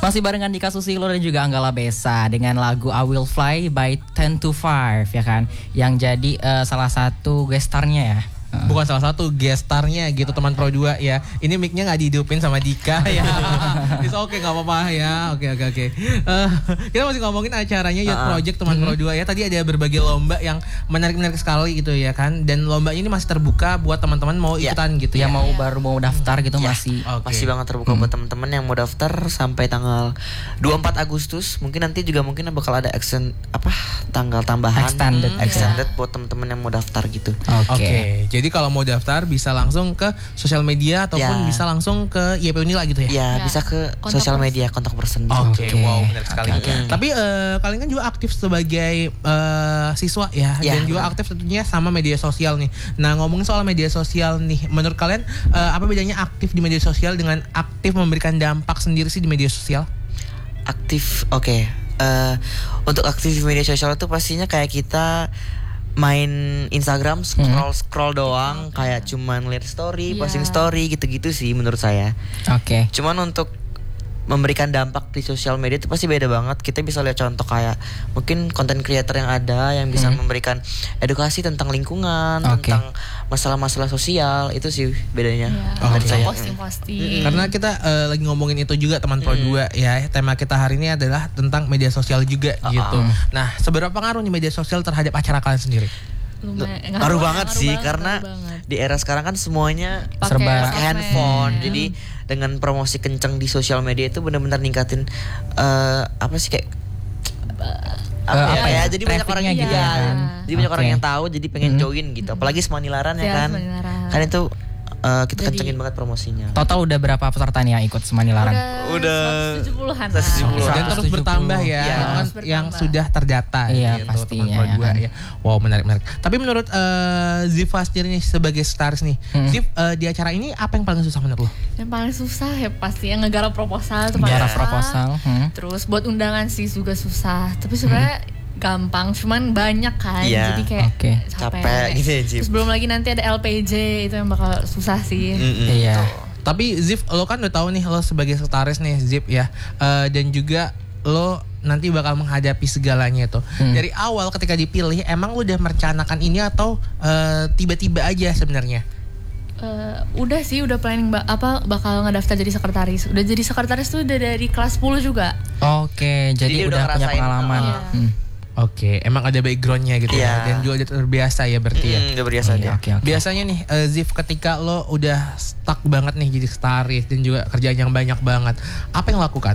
Masih barengan Dika Susilo dan juga Anggala Besa dengan lagu I Will Fly by 10 to 5 ya kan, yang jadi salah satu gestarnya ya. Bukan salah satu gestarnya gitu teman Pro 2 ya. Ini mic-nya gak dihidupin sama Dika ya. It's okay, gak apa-apa ya. Oke. Kita masih ngomongin acaranya Youth Project teman Pro 2 ya. Tadi ada berbagai lomba yang menarik sekali gitu ya kan. Dan lombanya ini masih terbuka buat teman-teman mau ikutan gitu ya. Yang baru mau daftar gitu masih. Masih banget terbuka buat teman-teman yang mau daftar sampai tanggal 24 Agustus. Mungkin nanti juga bakal ada tanggal tambahan extended buat teman-teman yang mau daftar gitu. Oke. Jadi kalau mau daftar bisa langsung ke sosial media ataupun bisa langsung ke YP Unila gitu ya? Ya, bisa ke sosial media kontak person. Oke, wow, benar sekali. Tapi kalian kan juga aktif sebagai siswa ya, dan juga aktif tentunya sama media sosial nih. Nah, ngomongin soal media sosial nih, menurut kalian apa bedanya aktif di media sosial dengan aktif memberikan dampak sendiri sih di media sosial? Aktif, oke. Untuk aktif di media sosial itu pastinya kayak kita main Instagram scroll doang, kayak cuman lihat story, posting story gitu-gitu sih menurut saya. Cuman untuk memberikan dampak di sosial media itu pasti beda banget. Kita bisa lihat contoh kayak mungkin konten creator yang ada yang bisa memberikan edukasi tentang lingkungan, tentang masalah-masalah sosial. Itu sih bedanya menurut saya. Posting-posting. Karena kita lagi ngomongin itu juga teman Pro 2 ya. Tema kita hari ini adalah tentang media sosial juga gitu. Nah, seberapa ngaruh nih media sosial terhadap acara kalian sendiri? Ngaruh banget sih, karena di era sekarang kan semuanya serba pakai handphone. Jadi dengan promosi kenceng di sosial media itu benar-benar ningkatin jadi banyak orang yang gitu kan. Jadi banyak orang yang tahu, jadi pengen join gitu. Apalagi Semanilaran ya kan. Kan itu kita kencengin banget promosinya. Total udah berapa peserta nih yang ikut Semanilaran? Udah 170-an. Dan terus bertambah ya, yang sudah terdata. Iya, pastinya ya. Wow, menarik. Tapi menurut Ziva sendiri nih sebagai stars nih, Ziv, di acara ini apa yang paling susah menurut lo? Yang paling susah ya pasti yang ngegarap proposal. Terus buat undangan sih juga susah. Tapi sebenarnya gampang, cuman banyak kan, jadi kayak capek gitu ya, Terus belum lagi nanti ada LPJ, itu yang bakal susah sih. Iya. Tapi Ziv, lo kan udah tahu nih lo sebagai setaris nih Ziv ya, dan juga lo nanti bakal menghadapi segalanya itu. Dari awal ketika dipilih, emang lo udah merencanakan ini atau tiba-tiba aja sebenarnya? Udah sih, udah planning bakal ngedaftar jadi sekretaris. Udah jadi sekretaris tuh udah dari kelas 10 juga. Jadi udah punya pengalaman. Oke, emang ada backgroundnya gitu ya, dan juga udah terbiasa ya berarti ya. Udah biasa aja. Biasanya nih Ziv, ketika lo udah stuck banget nih jadi setaris dan juga kerjaan yang banyak banget, apa yang lo lakukan?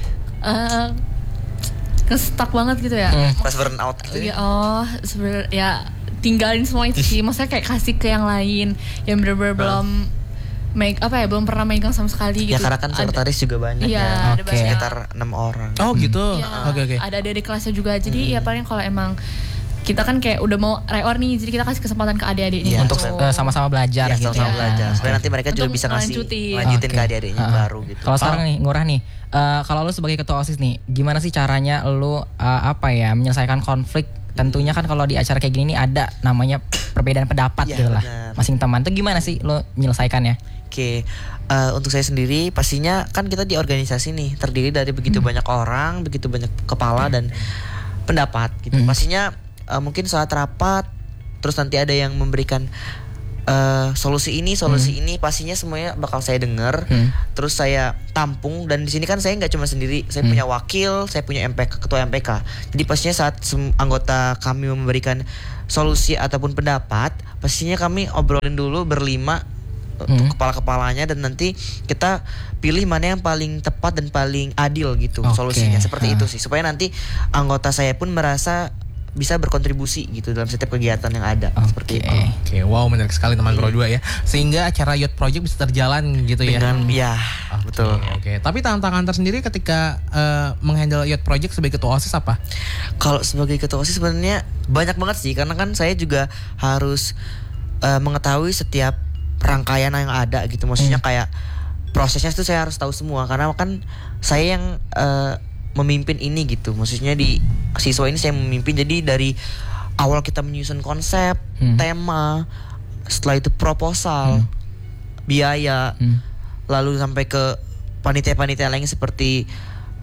Stuck banget gitu ya. Pas burn out gitu. Sebenarnya ya tinggalin semua itu sih. Maksudnya kayak kasih ke yang lain yang bener-bener belum pernah megang sama sekali gitu. Ya karena kan sekretaris juga banyak ya. Sekitar 6 orang. Oh gitu. Oke. Ada adik kelasnya juga. Jadi ya paling kalau emang kita kan kayak udah mau reor nih, jadi kita kasih kesempatan ke adik-adiknya untuk sama-sama belajar gitu. Sama-sama belajar. Supaya nanti mereka juga bisa lanjutin ke adik-adiknya baru gitu. Kalau sekarang nih, Ngurah nih, kalau lu sebagai ketua OSIS nih, gimana sih caranya lu menyelesaikan konflik? Tentunya kan kalau di acara kayak gini nih ada namanya perbedaan pendapat gitu lah. Masing teman tuh gimana sih lu menyelesaikannya? Untuk saya sendiri pastinya kan kita di organisasi nih terdiri dari begitu banyak orang, begitu banyak kepala dan pendapat gitu. Pastinya mungkin saat rapat terus nanti ada yang memberikan solusi ini pastinya semuanya bakal saya dengar, terus saya tampung. Dan di sini kan saya nggak cuma sendiri, saya punya wakil, saya punya ketua MPK. Jadi pastinya saat anggota kami memberikan solusi ataupun pendapat, pastinya kami obrolin dulu berlima untuk kepala-kepalanya, dan nanti kita pilih mana yang paling tepat dan paling adil gitu solusinya. Seperti itu sih, supaya nanti anggota saya pun merasa bisa berkontribusi gitu dalam setiap kegiatan yang ada. Seperti itu. Oke, wow, menarik sekali teman Pro 2 ya. Sehingga acara Youth Project bisa terjalan gitu ya. Betul. Oke. Tapi tantangan tersendiri ketika menghandle Youth Project sebagai ketua OSIS apa? Kalau sebagai ketua OSIS sebenarnya banyak banget sih, karena kan saya juga harus mengetahui setiap rangkaian yang ada gitu. Maksudnya kayak prosesnya itu saya harus tahu semua, karena kan saya yang memimpin ini gitu. Maksudnya di siswa ini saya memimpin, jadi dari awal kita menyusun konsep, tema, setelah itu proposal, biaya, lalu sampai ke panitia-panitia lain seperti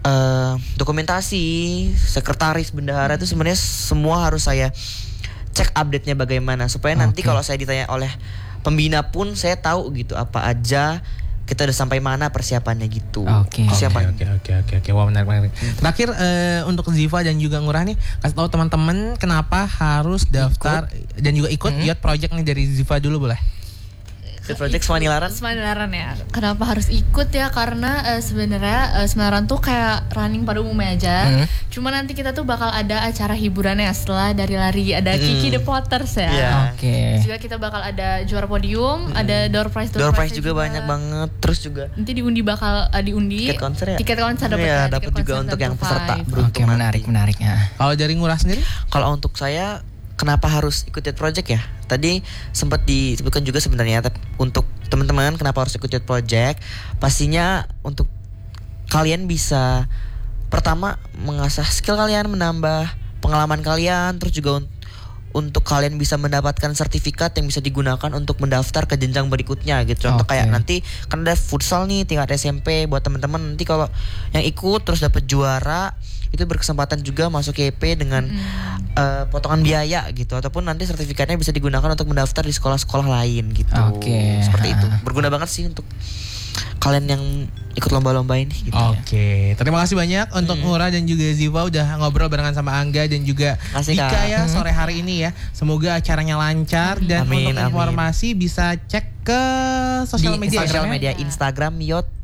dokumentasi, sekretaris, bendahara itu sebenarnya semua harus saya cek update-nya bagaimana supaya nanti kalau saya ditanya oleh pembina pun saya tahu gitu apa aja kita udah sampai mana persiapannya gitu. Oke. Wah, menarik. Terakhir untuk Ziva dan juga Ngurah nih, kasih tahu teman-teman kenapa harus daftar dan juga ikut Youth Project nih dari Ziva dulu boleh? Youth Project Semanilaran. Semanilaran ya. Kenapa harus ikut ya? Karena sebenarnya Semanilaran tuh kayak running pada umumnya aja. Cuma nanti kita tuh bakal ada acara hiburannya setelah dari lari. Ada Kiki the Potters ya. Juga kita bakal ada juara podium, ada door prize juga banyak banget. Terus juga nanti bakal diundi. Tiket konser ya? Tiket konser dapat ya. Dapat juga untuk yang peserta beruntung. Menarik ya. Kalau dari Ngurah sendiri? Kalau untuk saya kenapa harus ikut Youth Project ya? Tadi sempat disebutkan juga sebenarnya untuk teman-teman kenapa harus ikut Youth Project? Pastinya untuk kalian bisa pertama mengasah skill kalian, menambah pengalaman kalian, terus juga untuk kalian bisa mendapatkan sertifikat yang bisa digunakan untuk mendaftar ke jenjang berikutnya gitu. Contoh kayak nanti kan ada futsal nih tingkat SMP buat teman-teman, nanti kalau yang ikut terus dapat juara itu berkesempatan juga masuk YP dengan potongan biaya gitu, ataupun nanti sertifikatnya bisa digunakan untuk mendaftar di sekolah-sekolah lain gitu. Seperti itu. Berguna banget sih untuk kalian yang ikut lomba-lomba ini gitu. Terima kasih banyak untuk Ngurah dan juga Ziva udah ngobrol barengan sama Angga dan juga Dika ya sore hari ini ya. Semoga acaranya lancar dan untuk informasi bisa cek ke sosial media Instagram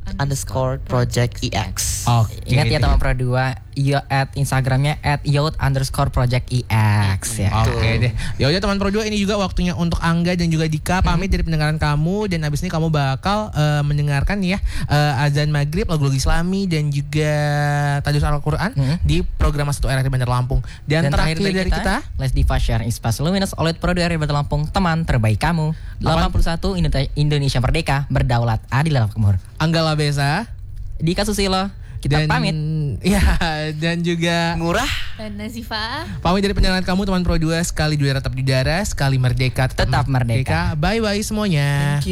youth_project_ex. Ingat ya teman Pro 2, Instagramnya @youth_project_ex ya. Deh. Ya udah teman Pro 2, ini juga waktunya untuk Angga dan juga Dika pamit dari pendengaran kamu, dan abis ini kamu bakal mendengarkan ya azan maghrib, lagu-lagu Islami dan juga tajwid Al-Quran di program Satu Era di Bandar Lampung. Dan terakhir dari kita Let's Diva Share Inspirasi Luminous oleh Pro 2 Bandar Lampung, teman terbaik kamu. 81 Indonesia Merdeka, berdaulat, adil dan makmur. Angga Labesa, Dika Susilo, kita pamit. Ya, dan juga Ngurah dan Nazifa. Pamit dari pendengaran kamu teman Pro 2, sekali 2 tetap di udara, sekali merdeka tetap merdeka. Bye bye semuanya.